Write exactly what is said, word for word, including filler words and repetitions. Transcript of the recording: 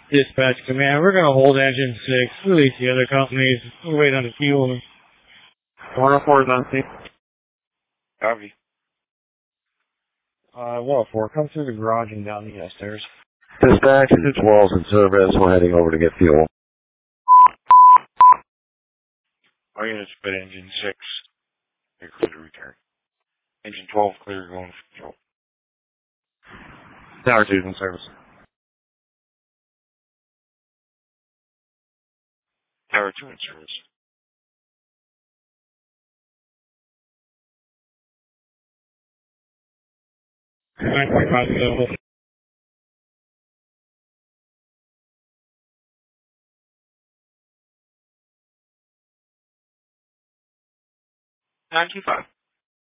Dispatch command, we're going to hold engine six, release the other companies, we'll wait on the fuel. one oh four is on scene. Copy. Uh, one oh four, come through the garage and down the stairs. Dispatch, it's Walls in service. We're heading over to get fuel. All units bid engine six. You're clear to return. Engine twelve clear going for fuel. Tower two is in service. Tower two in service. nine point five available. nine two five.